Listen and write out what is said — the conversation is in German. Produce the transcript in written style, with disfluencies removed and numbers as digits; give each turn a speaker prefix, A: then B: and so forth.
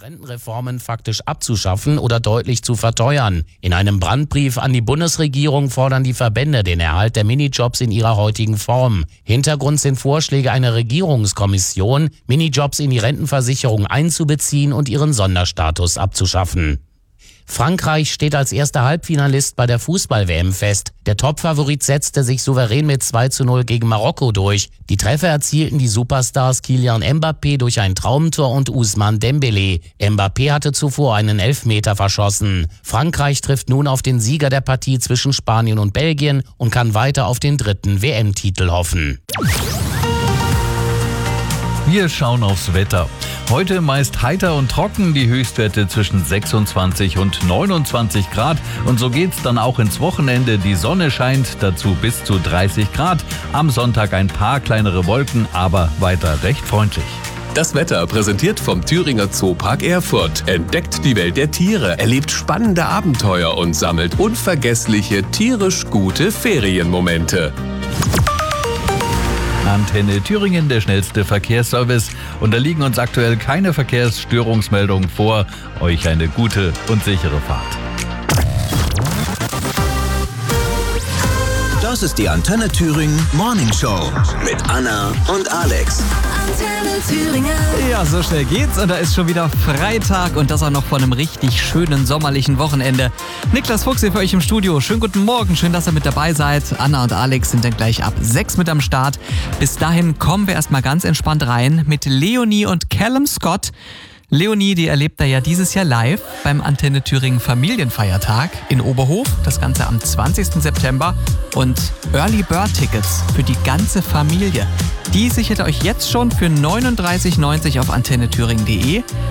A: Rentenreformen faktisch abzuschaffen oder deutlich zu verteuern. In einem Brandbrief an die Bundesregierung fordern die Verbände den Erhalt der Minijobs in ihrer heutigen Form. Hintergrund sind Vorschläge einer Regierungskommission, Minijobs in die Rentenversicherung einzubeziehen und ihren Sonderstatus abzuschaffen. Frankreich steht als erster Halbfinalist bei der Fußball-WM fest. Der Topfavorit setzte sich souverän mit 2:0 gegen Marokko durch. Die Treffer erzielten die Superstars Kylian Mbappé durch ein Traumtor und Ousmane Dembélé. Mbappé hatte zuvor einen Elfmeter verschossen. Frankreich trifft nun auf den Sieger der Partie zwischen Spanien und Belgien und kann weiter auf den 3. WM-Titel hoffen.
B: Wir schauen aufs Wetter. Heute meist heiter und trocken, die Höchstwerte zwischen 26 und 29 Grad. Und so geht's dann auch ins Wochenende. Die Sonne scheint, dazu bis zu 30 Grad. Am Sonntag ein paar kleinere Wolken, aber weiter recht freundlich.
C: Das Wetter präsentiert vom Thüringer Zoopark Erfurt. Entdeckt die Welt der Tiere, erlebt spannende Abenteuer und sammelt unvergessliche, tierisch gute Ferienmomente.
B: Antenne Thüringen, der schnellste Verkehrsservice. Und da liegen uns aktuell keine Verkehrsstörungsmeldungen vor. Euch eine gute und sichere Fahrt.
D: Das ist die Antenne Thüringen Morning Show mit Anna und Alex.
E: Antenne Thüringen.
F: Ja, so schnell geht's und da ist schon wieder Freitag und das auch noch vor einem richtig schönen sommerlichen Wochenende. Niklas Fuchs hier für euch im Studio. Schönen guten Morgen, schön, dass ihr mit dabei seid. Anna und Alex sind dann gleich ab 6 mit am Start. Bis dahin kommen wir erstmal ganz entspannt rein mit Leonie und Callum Scott. Leonie, die erlebt er ja dieses Jahr live beim Antenne Thüringen Familienfeiertag in Oberhof. Das Ganze am 20. September. Und Early Bird Tickets für die ganze Familie. Die sichert ihr euch jetzt schon für 39,90 auf antennethüringen.de.